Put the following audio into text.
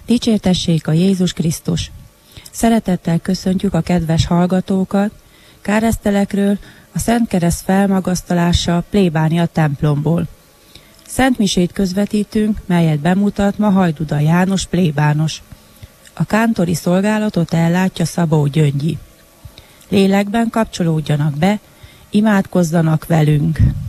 Dicsértessék a Jézus Krisztus! Szeretettel köszöntjük a kedves hallgatókat Káresztelekről, a Szent Kereszt felmagasztalása plébánia templomból. Szentmisét közvetítünk, melyet bemutat ma Hajduda János plébános. A kántori szolgálatot ellátja Szabó Gyöngyi. Lélekben kapcsolódjanak be, imádkozzanak velünk!